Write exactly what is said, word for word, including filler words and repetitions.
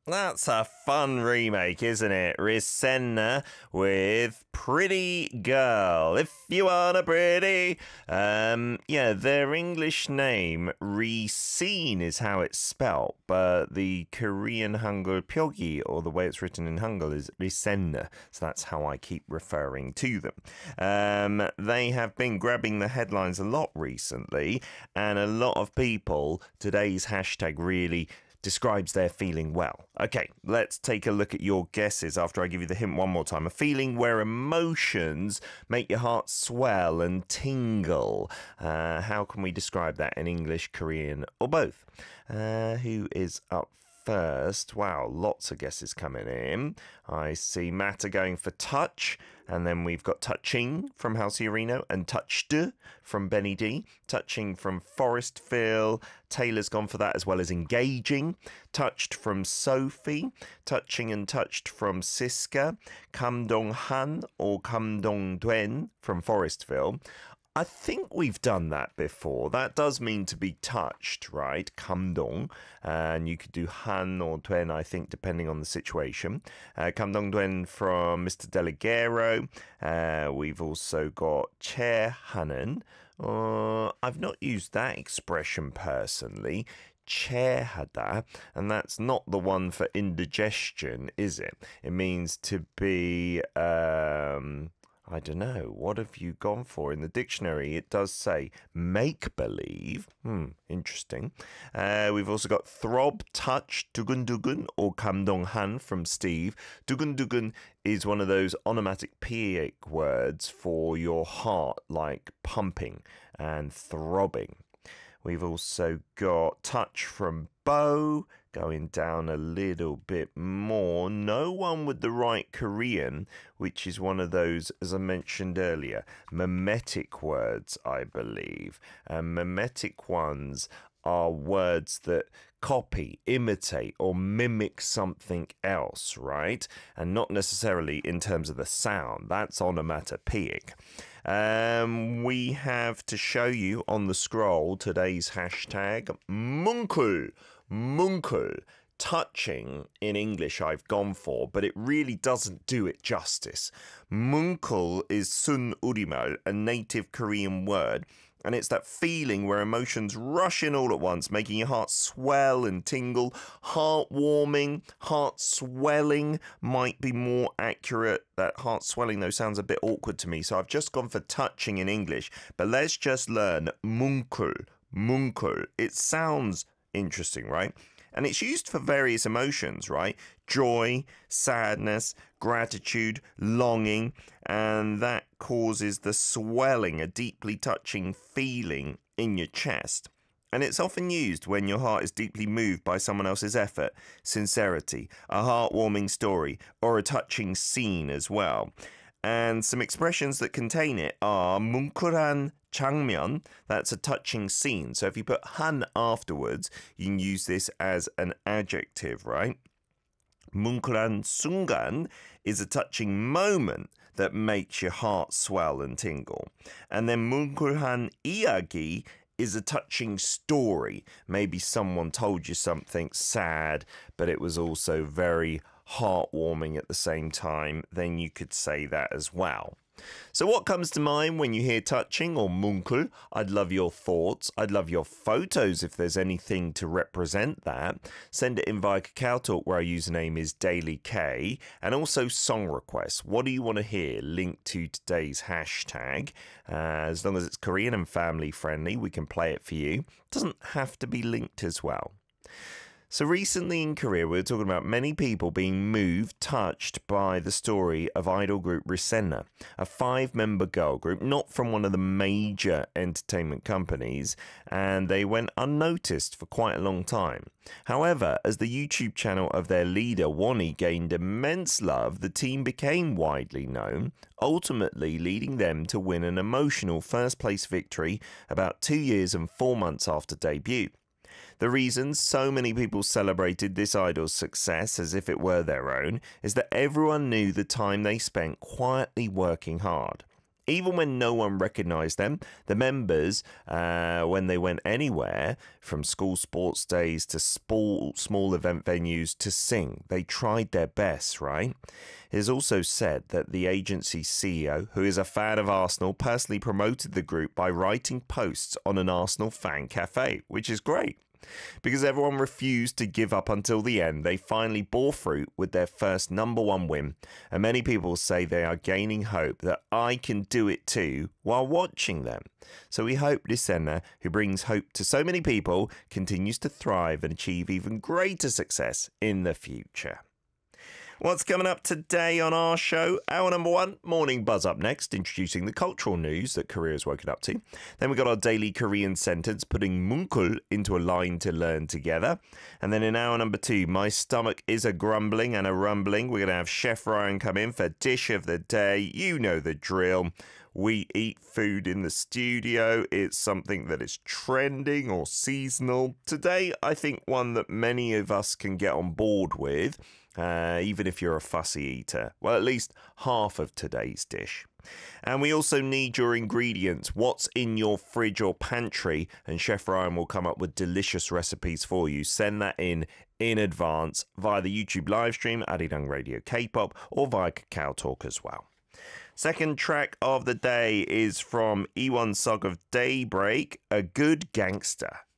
That's a fun remake, isn't it? Risenna with Pretty Girl. If you want a pretty. Um, yeah, their English name, Riseen, is how it's spelt, but the Korean Hangul Pyogi, or the way it's written in Hangul, is Risenna. So that's how I keep referring to them. Um, they have been grabbing the headlines a lot recently, and a lot of people, today's hashtag really describes their feeling well. Okay, let's take a look at your guesses after I give you the hint one more time. A feeling where emotions make your heart swell and tingle. Uh, how can we describe that in English, Korean, or both? Uh, who is up first? Wow, lots of guesses coming in. I see Matt are going for touch, and then we've got touching from Halsey Areno and touched from Benny D. Touching from Forestville. Taylor's gone for that, as well as engaging. Touched from Sophie. Touching and touched from Siska. Kamdong Han or Kamdong Duen from Forestville. I think we've done that before. That does mean to be touched, right? Kamdong. And you could do Han or Duen, I think, depending on the situation. Uh, Kamdong Duen from Mister Delegero. Uh, we've also got Che Hanen. Uh, I've not used that expression personally. Chairhada, and that's not the one for indigestion, is it? It means to be, um, I don't know, what have you gone for in the dictionary? It does say make-believe. Hmm, interesting. Uh, we've also got throb, touch, dugun-dugun, or kamdong-han from Steve. Dugun-dugun is one of those onomatopoeic words for your heart, like pumping and throbbing. We've also got touch from Bo, going down a little bit more. No one with the right Korean, which is one of those, as I mentioned earlier, mimetic words, I believe. And mimetic ones are words that copy, imitate, or mimic something else, right? And not necessarily in terms of the sound. That's onomatopoeic. Um, we have to show you on the scroll today's hashtag, Munkul. Munkul. Touching in English I've gone for, but it really doesn't do it justice. Munkul is Sun Urimal, a native Korean word, and it's that feeling where emotions rush in all at once, making your heart swell and tingle. Heartwarming, heart swelling might be more accurate. That heart swelling, though, sounds a bit awkward to me, so I've just gone for touching in English. But let's just learn munkul. Munkul. It sounds interesting, right? And it's used for various emotions, right? Joy, sadness, gratitude, longing, and that causes the swelling, a deeply touching feeling in your chest. And it's often used when your heart is deeply moved by someone else's effort, sincerity, a heartwarming story, or a touching scene as well. And some expressions that contain it are 뭉클한 장면, that's a touching scene. So if you put han afterwards, you can use this as an adjective, right? 뭉클한 순간 is a touching moment that makes your heart swell and tingle. And then 뭉클한 이야기 is a touching story. Maybe someone told you something sad, but it was also very heartwarming at the same time. Then you could say that as well. So what comes to mind when you hear touching or munkul? I'd love your thoughts. I'd love your photos if there's anything to represent that. Send it in via Kakao Talk, where our username is Daily K, and also song requests. What do you want to hear? Link to today's hashtag. Uh, as long as it's Korean and family friendly, we can play it for you. It doesn't have to be linked as well. So recently in Korea, we were talking about many people being moved, touched by the story of idol group Risenna, a five-member girl group, not from one of the major entertainment companies, and they went unnoticed for quite a long time. However, as the YouTube channel of their leader, Wonnie, gained immense love, the team became widely known, ultimately leading them to win an emotional first-place victory about two years and four months after debut. The reason so many people celebrated this idol's success as if it were their own is that everyone knew the time they spent quietly working hard. Even when no one recognised them, the members, uh, when they went anywhere, from school sports days to small, small event venues, to sing, they tried their best, right? It is also said that the agency's C E O, who is a fan of Arsenal, personally promoted the group by writing posts on an Arsenal fan cafe, which is great. Because everyone refused to give up until the end, they finally bore fruit with their first number one win. And many people say they are gaining hope that I can do it too while watching them. So we hope Risenna, who brings hope to so many people, continues to thrive and achieve even greater success in the future. What's coming up today on our show? Hour number one, Morning Buzz up next, introducing the cultural news that Korea has woken up to. Then we got our daily Korean sentence, putting Munkul into a line to learn together. And then in hour number two, my stomach is a grumbling and a rumbling. We're going to have Chef Ryan come in for Dish of the Day. You know the drill. We eat food in the studio. It's something that is trending or seasonal. Today, I think one that many of us can get on board with. Uh, even if you're a fussy eater. Well, at least half of today's dish. And we also need your ingredients. What's in your fridge or pantry? And Chef Ryan will come up with delicious recipes for you. Send that in in advance via the YouTube live stream, Arirang Radio K-pop, or via Kakao Talk as well. Second track of the day is from Ewon Suk of Daybreak, A Good Gangster.